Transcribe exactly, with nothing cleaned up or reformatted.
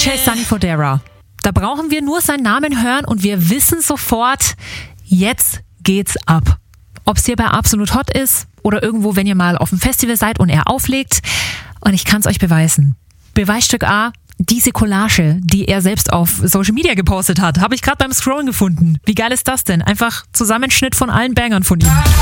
D J Sunny Fodera. Da brauchen wir nur seinen Namen hören und wir wissen sofort, jetzt geht's ab. Ob es hier bei Absolut Hot ist oder irgendwo, wenn ihr mal auf dem Festival seid und er auflegt. Und ich kann es euch beweisen. Beweisstück A, diese Collage, die er selbst auf Social Media gepostet hat, habe ich gerade beim Scrollen gefunden. Wie geil ist das denn? Einfach Zusammenschnitt von allen Bangern von ihm.